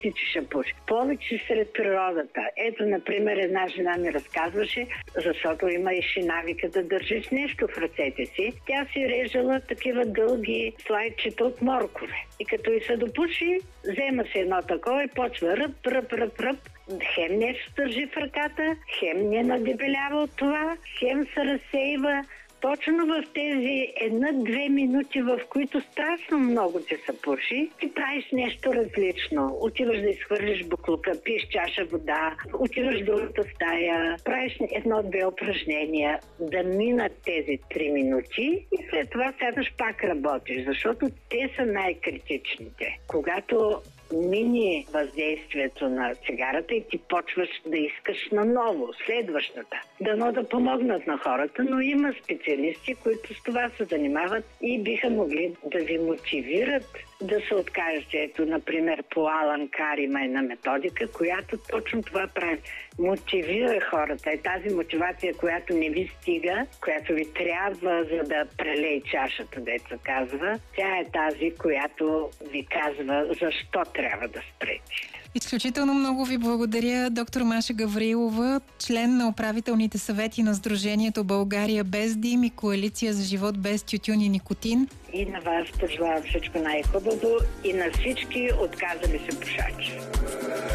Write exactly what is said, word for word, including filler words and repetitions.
ти че ще пуши. Повече сред природата. Ето, например, една жена ми разказваше, защото има и ще навика да държиш нещо в ръцете си. Тя си режала такива дълги слайдчета от моркове. И като и се допуши, взема се едно такова и почва ръп, ръп, ръп, ръп. Хем нещо държи в ръката, хем не надебелява от това, хем се разсейва. Точно в тези една-две минути, в които страшно много ти се пуши, ти правиш нещо различно. Отиваш да изхвърлиш буклука, пиеш чаша вода, отиваш в другата стая, правиш едно-две упражнения, да минат тези три минути и след това сядаш пак работиш, защото те са най-критичните. Когато мини въздействието на цигарата и ти почваш да искаш наново, следващата. Дано да помогнат на хората, но има специалисти, които с това се занимават и биха могли да ви мотивират да се откажете. Ето, например, по Алан Кар има една методика, която точно това прави. Мотивира хората. Е тази мотивация, която не ви стига, която ви трябва, за да прелей чашата, деца казва, тя е тази, която ви казва защо трябва да спрете. Изключително много ви благодаря, доктор Маша Гаврилова, член на управителните съвети на Сдружението България без дим и Коалиция за живот без тютюн и никотин. И на вас пожелавам всичко най-хубаво и на всички отказали се пушачи.